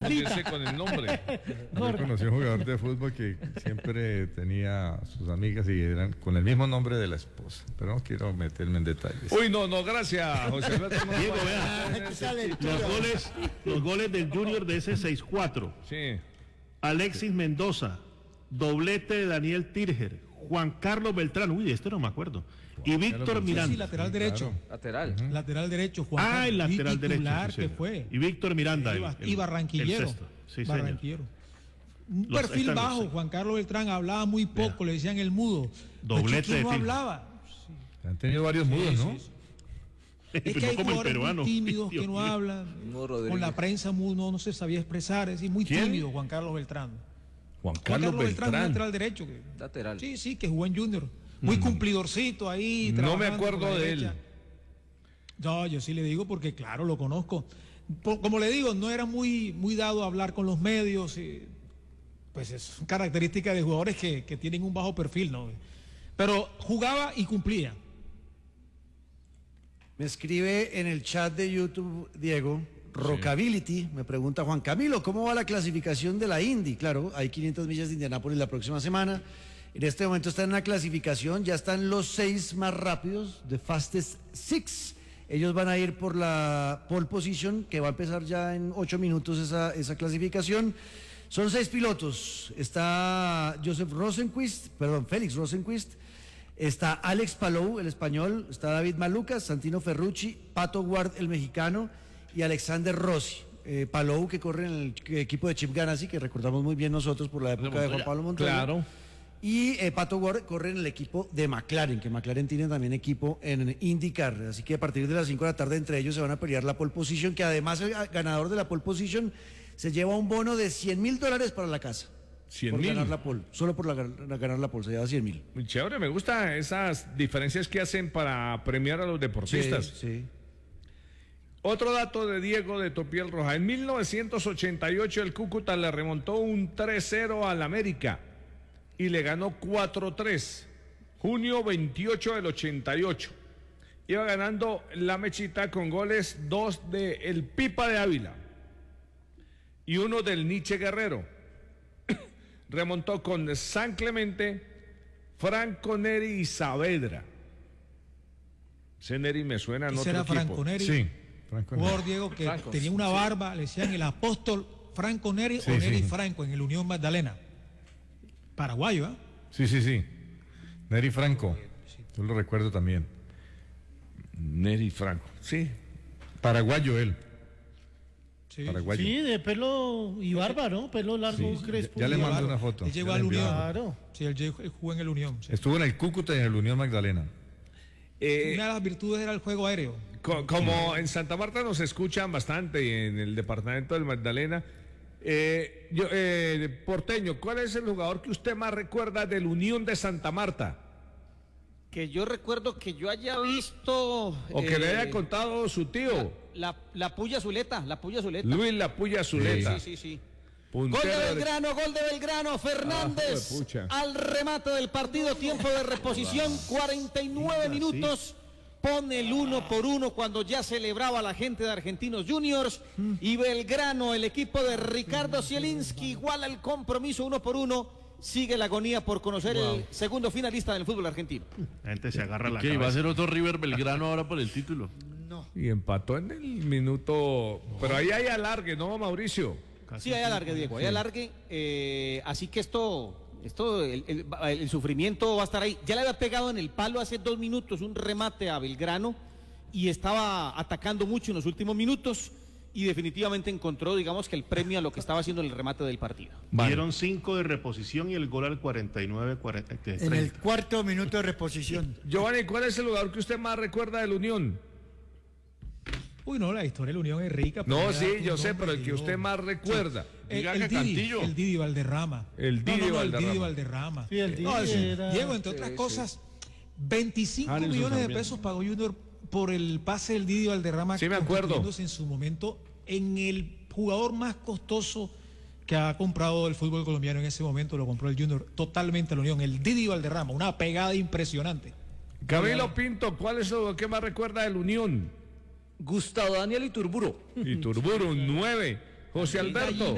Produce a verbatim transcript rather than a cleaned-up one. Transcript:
confundirse con el nombre. Yo conocí a un jugador de fútbol que siempre tenía sus amigas y eran con el mismo nombre de la esposa, pero no quiero meterme en detalles. Uy, no, no, gracias, José Alberto. No, Diego, vea, los goles, los goles del Junior de ese seis cuatro. Sí. Alexis Mendoza, doblete de Daniel Tirger, Juan Carlos Beltrán, uy, este no me acuerdo, y Víctor Miranda. Sí, sí, lateral derecho. Claro. Lateral. Uh-huh. Lateral derecho, Juan Ah, Carlos, el lateral titular derecho. Sí, que sí, fue. Y Víctor Miranda. Y, el, el, y barranquillero. El sexto. Sí, barranquillero. Un Los perfil externos, bajo, sí. Juan Carlos Beltrán hablaba muy poco, Vea. le decían el mudo. Doblete ¿Quién de no fijo. hablaba? Sí. Han tenido varios mudos, ¿no? Sí, sí. Es Pero que hay no como el jugadores peruano. muy tímidos Dios que no mío. hablan. Con la prensa muy, no, no se sabía expresar, es decir, muy ¿Quién? tímido Juan Carlos Beltrán. Juan Juan Carlos Carlos Beltrán, Beltrán. lateral derecho. Que, Lateral. Sí, sí, que jugó en Junior. Muy mm. cumplidorcito ahí. No me trabajando acuerdo por la de derecha. él. No, yo sí le digo porque, claro, lo conozco. Por, como le digo, no era muy, muy dado a hablar con los medios. Y, pues es característica de jugadores que, que tienen un bajo perfil, ¿no? Pero jugaba y cumplía. Me escribe en el chat de YouTube, Diego, Rockability, sí. Me pregunta Juan Camilo, ¿cómo va la clasificación de la Indy? Claro, hay quinientas millas de Indianápolis la próxima semana. En este momento está en la clasificación, ya están los seis más rápidos, The Fastest Six. Ellos van a ir por la pole position, que va a empezar ya en ocho minutos esa, esa clasificación. Son seis pilotos. Está Joseph Rosenquist, perdón, Félix Rosenquist. Está Alex Palou, el español. Está David Malucas, Santino Ferrucci, Pato Ward, el mexicano. Y Alexander Rossi. Eh, Palou, que corre en el equipo de Chip Ganassi, que recordamos muy bien nosotros por la época de Juan Pablo Montoya. Claro. Y eh, Pato Ward corre en el equipo de McLaren, que McLaren tiene también equipo en IndyCar. Así que a partir de las cinco de la tarde entre ellos se van a pelear la pole position, que además el ganador de la pole position se lleva un bono de cien mil dólares para la casa. cien por mil. ganar la pole, solo por la, la, ganar la pole, se lleva cien mil. Muy chévere, me gusta esas diferencias que hacen para premiar a los deportistas. Sí, sí. Otro dato de Diego de Topiel Roja. En mil novecientos ochenta y ocho el Cúcuta le remontó un tres cero al América y le ganó cuatro tres. Junio veintiocho del ochenta y ocho. Iba ganando la Mechita con goles, dos de el Pipa de Ávila y uno del Nietzsche Guerrero. Remontó con San Clemente, Franco Neri y Saavedra. Ese Neri me suena en ¿Ese otro era equipo. Franco Neri? Sí, Franco Neri. Jugador, Diego, que Franco, tenía una sí. barba, le decían el apóstol Franco Neri Sí, o Neri sí. Franco en el Unión Magdalena. Paraguayo, ¿eh? Sí, sí, sí. Neri Franco. Yo lo recuerdo también. Neri Franco. Sí. Paraguayo él. Sí. Paraguayo. Sí, de pelo y barba, ¿no? Pelo largo, Sí, crespo. ya, ya le y mandé barba. una foto. Él llegó Ya al le envié. Unión. Claro. Sí, él llegó- él jugó en el Unión. sí. Estuvo en el Cúcuta y en el Unión Magdalena. Eh, Una de las virtudes era el juego aéreo. co- como en Santa Marta nos escuchan bastante y en el departamento del Magdalena. Eh, yo, eh, Porteño, ¿cuál es el jugador que usted más recuerda del Unión de Santa Marta? Que yo recuerdo que yo haya visto. O que eh, le haya contado su tío, La, la Puya Zuleta, la Puya Zuleta. Luis La Puya Zuleta. Sí, sí, sí. puntero Gol de de- Belgrano, gol de Belgrano, Fernández Ah, juepucha. al remate del partido, tiempo de reposición, cuarenta y nueve minutos, pone el uno por uno cuando ya celebraba la gente de Argentinos Juniors y Belgrano, el equipo de Ricardo Zielinski, iguala el compromiso uno por uno, sigue la agonía por conocer el segundo finalista del fútbol argentino. La gente se agarra la ¿Qué? ¿Va a cabeza. ser otro River Belgrano ahora por el título? Y empató en el minuto. Pero ahí hay alargue, ¿no, Mauricio? Sí, hay alargue, Diego, hay alargue, eh, así que esto, esto el, el- el sufrimiento va a estar ahí. Ya le había pegado en el palo hace dos minutos un remate a Belgrano y estaba atacando mucho en los últimos minutos y definitivamente encontró, digamos, que el premio a lo que estaba haciendo en el remate del partido. Dieron cinco de reposición y el gol al cuarenta y nueve, cuarenta, En treinta. el cuarto minuto de reposición. Giovanni, ¿cuál es el jugador que usted más recuerda del Unión? Uy, no, la historia de la Unión es rica. No, pero sí, era un yo sé, nombre pero el que yo- usted más recuerda. El, Diga el que Didi, Cantillo. el Didi Valderrama. El Didi no, no, no, el Valderrama. Didi Valderrama. Sí, el Didi No, el- era- Diego, entre otras cosas, veinticinco Harrison millones de también. pesos pagó Junior por el pase del Didi Valderrama. Sí, me acuerdo. convirtiéndose en su momento en el jugador más costoso que ha comprado el fútbol colombiano en ese momento. Lo compró el Junior totalmente a la Unión. El Didi Valderrama, una pegada impresionante. Camilo Pinto, ¿cuál es lo que más recuerda del Unión? Gustavo Daniel Iturburo. Y Turburu, nueve. José Alberto.